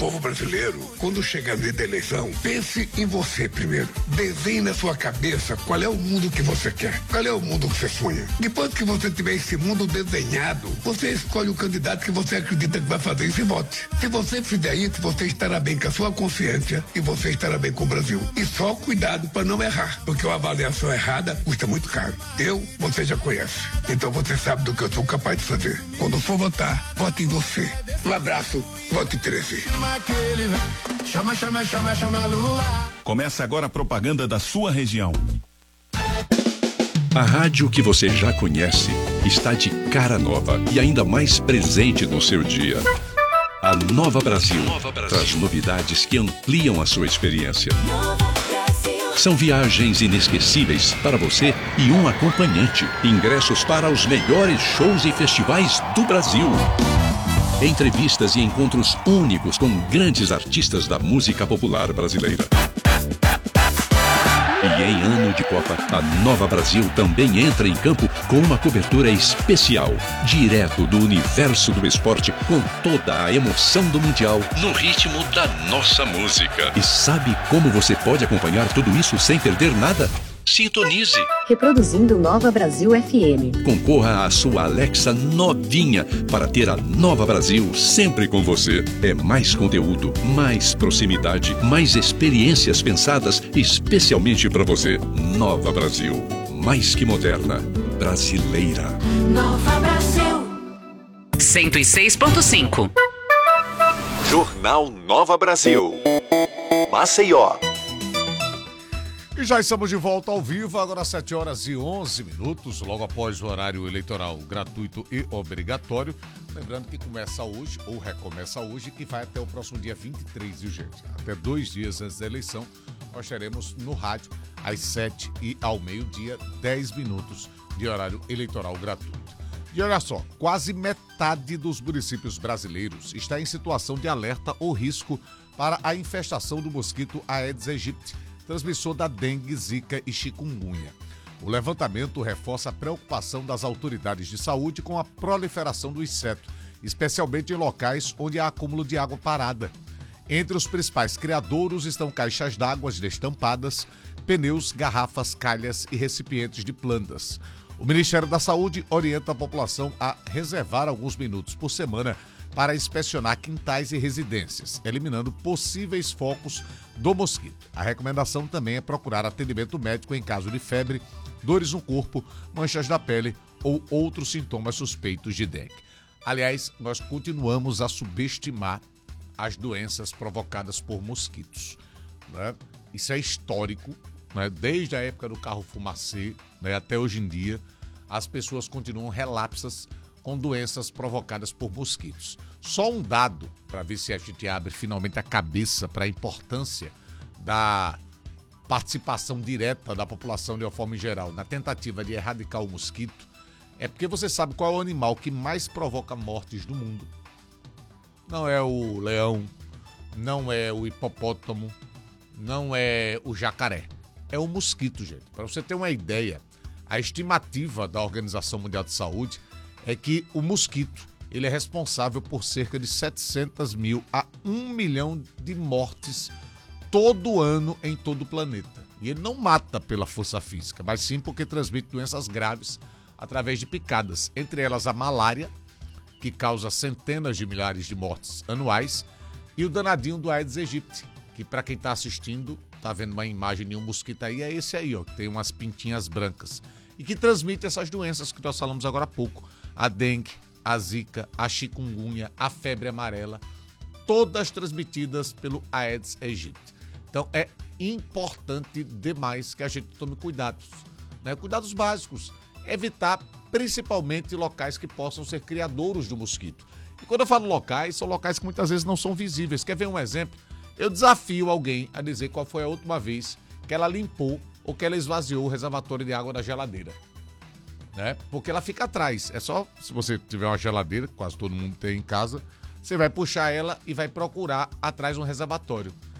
povo brasileiro, quando chega a vida da eleição, pense em você primeiro. Desenhe na sua cabeça qual é o mundo que você quer, qual é o mundo que você sonha. Depois que você tiver esse mundo desenhado, você escolhe o candidato que você acredita que vai fazer isso e vote. Se você fizer isso, você estará bem com a sua consciência e você estará bem com o Brasil. E só cuidado para não errar, porque uma avaliação errada custa muito caro. Você já conhece. Então você sabe do que eu sou capaz de fazer. Quando for votar, vote em você. Um abraço, vote 13. Começa agora a propaganda da sua região. A rádio que você já conhece está de cara nova e ainda mais presente no seu dia. A Nova Brasil traz novidades que ampliam a sua experiência. São viagens inesquecíveis para você e um acompanhante. Ingressos para os melhores shows e festivais do Brasil. Entrevistas e encontros únicos com grandes artistas da música popular brasileira. E em ano de Copa, a Nova Brasil também entra em campo com uma cobertura especial, direto do universo do esporte, com toda a emoção do Mundial, no ritmo da nossa música. E sabe como você pode acompanhar tudo isso sem perder nada? Sintonize. Reproduzindo Nova Brasil FM. Concorra à sua Alexa novinha para ter a Nova Brasil sempre com você. É mais conteúdo, mais proximidade, mais experiências pensadas especialmente para você. Nova Brasil. Mais que moderna. Brasileira. Nova Brasil. 106.5. Jornal Nova Brasil. Maceió. E já estamos de volta ao vivo, agora às 7h11, logo após o horário eleitoral gratuito e obrigatório. Lembrando que começa hoje, ou recomeça hoje, que vai até o próximo dia 23, viu, gente? Até 2 dias antes da eleição, nós teremos no rádio, às 7h e ao meio-dia, 10 minutos de horário eleitoral gratuito. E olha só, quase metade dos municípios brasileiros está em situação de alerta ou risco para a infestação do mosquito Aedes aegypti, transmissor da dengue, zika e chikungunya. O levantamento reforça a preocupação das autoridades de saúde com a proliferação do inseto, especialmente em locais onde há acúmulo de água parada. Entre os principais criadouros estão caixas d'água destampadas, pneus, garrafas, calhas e recipientes de plantas. O Ministério da Saúde orienta a população a reservar alguns minutos por semana para inspecionar quintais e residências, eliminando possíveis focos do mosquito. A recomendação também é procurar atendimento médico em caso de febre, dores no corpo, manchas da pele ou outros sintomas suspeitos de dengue. Aliás, nós continuamos a subestimar as doenças provocadas por mosquitos, né? Isso é histórico, né? Desde a época do carro fumacê, né, até hoje em dia, as pessoas continuam relapsas com doenças provocadas por mosquitos. Só um dado, para ver se a gente abre finalmente a cabeça para a importância da participação direta da população de uma forma geral na tentativa de erradicar o mosquito, é porque você sabe qual é o animal que mais provoca mortes do mundo. Não é o leão, não é o hipopótamo, não é o jacaré. É o mosquito, gente. Para você ter uma ideia, a estimativa da Organização Mundial de Saúde é que o mosquito ele é responsável por cerca de 700 mil a 1 milhão de mortes todo ano em todo o planeta. E ele não mata pela força física, mas sim porque transmite doenças graves através de picadas, entre elas a malária, que causa centenas de milhares de mortes anuais, e o danadinho do Aedes aegypti, que para quem está assistindo, está vendo uma imagem de um mosquito aí, é esse aí, ó, que tem umas pintinhas brancas, e que transmite essas doenças que nós falamos agora há pouco, a dengue, a zika, a chikungunya, a febre amarela, todas transmitidas pelo Aedes aegypti. Então é importante demais que a gente tome cuidados, né? Cuidados básicos, evitar principalmente locais que possam ser criadouros do mosquito. E quando eu falo locais, são locais que muitas vezes não são visíveis. Quer ver um exemplo? Eu desafio alguém a dizer qual foi a última vez que ela limpou ou que ela esvaziou o reservatório de água da geladeira, né? Porque ela fica atrás. É só, se você tiver uma geladeira, quase todo mundo tem em casa, você vai puxar ela e vai procurar atrás um reservatório.